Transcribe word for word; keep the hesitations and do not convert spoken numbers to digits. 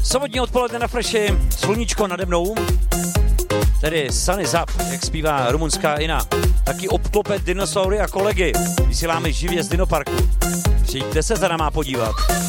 Sobotní odpoledne na Fleši, sluníčko nade mnou, tedy Sunny Zap, jak zpívá rumunská Ina. Taky obklope dinosaury a kolegy. Vysíláme živě z Dinoparku. Přijďte se za náma podívat.